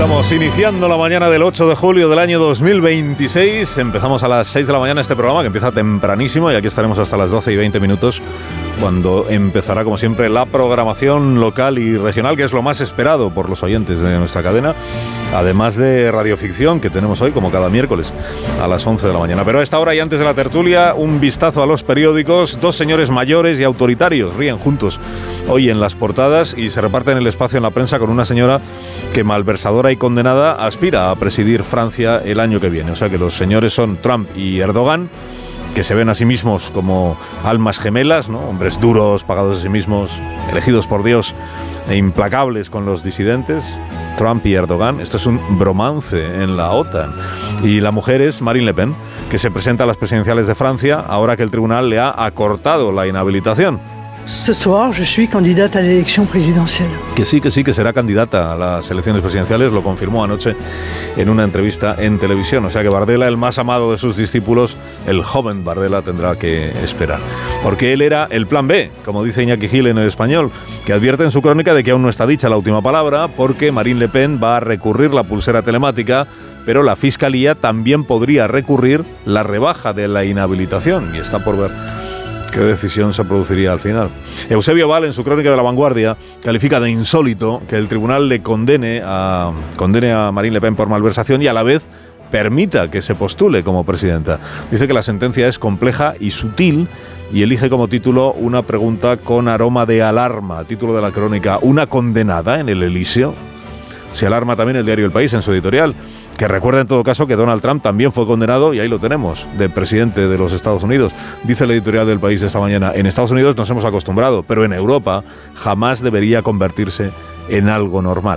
Estamos iniciando la mañana del 8 de julio del año 2026. Empezamos a las 6 de la mañana este programa, que empieza tempranísimo, y aquí estaremos hasta las 12 y 20 minutos, cuando empezará, como siempre, la programación local y regional, que es lo más esperado por los oyentes de nuestra cadena, además de radioficción, que tenemos hoy, como cada miércoles, a las 11 de la mañana. Pero a esta hora y antes de la tertulia, un vistazo a los periódicos. Dos señores mayores y autoritarios ríen juntos hoy en las portadas y se reparten el espacio en la prensa con una señora que, malversadora y condenada, aspira a presidir Francia el año que viene. O sea que los señores son Trump y Erdogan, que se ven a sí mismos como almas gemelas, ¿no? Hombres duros, pagados a sí mismos, elegidos por Dios e implacables con los disidentes. Trump y Erdogan, esto es un bromance en la OTAN. Y la mujer es Marine Le Pen, que se presenta a las presidenciales de Francia ahora que el tribunal le ha acortado la inhabilitación. Ce soir, je suis candidate à l'élection présidentielle. Que sí, que será candidata a las elecciones presidenciales, lo confirmó anoche en una entrevista en televisión. O sea que Bardella, el más amado de sus discípulos, el joven Bardella, tendrá que esperar. Porque él era el plan B, como dice Iñaki Gil en El Español, que advierte en su crónica de que aún no está dicha la última palabra, porque Marine Le Pen va a recurrir la pulsera telemática, pero la Fiscalía también podría recurrir la rebaja de la inhabilitación, y está por ver qué decisión se produciría al final. Eusebio Val, en su crónica de La Vanguardia, califica de insólito que el tribunal le condene a Marine Le Pen por malversación y a la vez permita que se postule como presidenta. Dice que la sentencia es compleja y sutil y elige como título una pregunta con aroma de alarma. Título de la crónica: ¿una condenada en el Elíseo? Se alarma también el diario El País en su editorial, que recuerda en todo caso que Donald Trump también fue condenado, y ahí lo tenemos, de presidente de los Estados Unidos. Dice el editorial del País esta mañana: en Estados Unidos nos hemos acostumbrado, pero en Europa jamás debería convertirse en algo normal.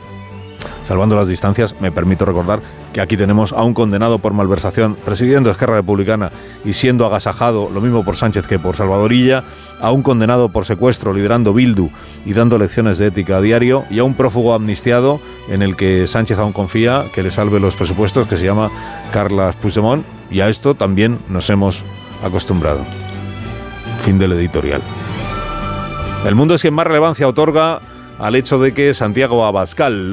Salvando las distancias, me permito recordar que aquí tenemos a un condenado por malversación presidiendo Esquerra Republicana y siendo agasajado, lo mismo por Sánchez que por Salvadorilla, a un condenado por secuestro liderando Bildu y dando lecciones de ética a diario, y a un prófugo amnistiado en el que Sánchez aún confía que le salve los presupuestos, que se llama Carles Puigdemont, y a esto también nos hemos acostumbrado. Fin del editorial. El Mundo es quien más relevancia otorga al hecho de que Santiago Abascal,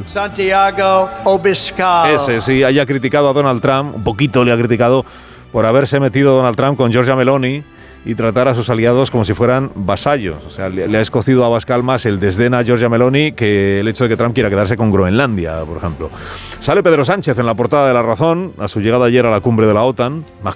ese sí, haya criticado a Donald Trump, un poquito le ha criticado, por haberse metido Donald Trump con Giorgia Meloni y tratar a sus aliados como si fueran vasallos. O sea, le ha escocido a Abascal más el desdén a Giorgia Meloni que el hecho de que Trump quiera quedarse con Groenlandia, por ejemplo. Sale Pedro Sánchez en la portada de La Razón, a su llegada ayer a la cumbre de la OTAN, más